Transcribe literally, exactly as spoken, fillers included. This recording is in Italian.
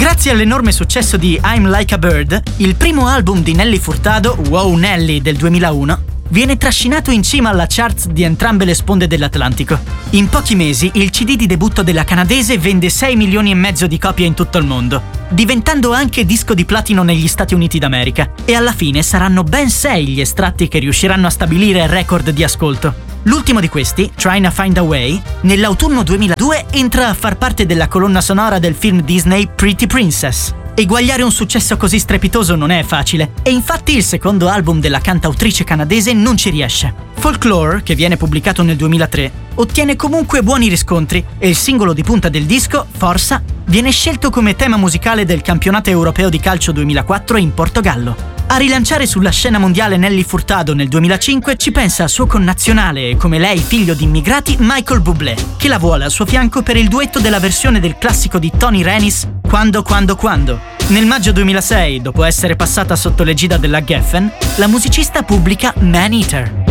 Grazie all'enorme successo di I'm Like a Bird, il primo album di Nelly Furtado, Wow Nelly del duemilauno, viene trascinato in cima alla charts di entrambe le sponde dell'Atlantico. In pochi mesi il C D di debutto della canadese vende sei milioni e mezzo di copie in tutto il mondo, diventando anche disco di platino negli Stati Uniti d'America, e alla fine saranno ben sei gli estratti che riusciranno a stabilire il record di ascolto. L'ultimo di questi, Trying to Find a Way, nell'autunno duemiladue entra a far parte della colonna sonora del film Disney Pretty Princess. Eguagliare un successo così strepitoso non è facile, e infatti il secondo album della cantautrice canadese non ci riesce. Folklore, che viene pubblicato nel duemilatré, ottiene comunque buoni riscontri e il singolo di punta del disco, Forza, viene scelto come tema musicale del campionato europeo di calcio duemilaquattro in Portogallo. A rilanciare sulla scena mondiale Nelly Furtado nel duemilacinque ci pensa suo connazionale e come lei figlio di immigrati Michael Bublé, che la vuole al suo fianco per il duetto della versione del classico di Tony Renis, Quando Quando Quando. Nel maggio duemilasei, dopo essere passata sotto l'egida della Geffen, la musicista pubblica Man Eater.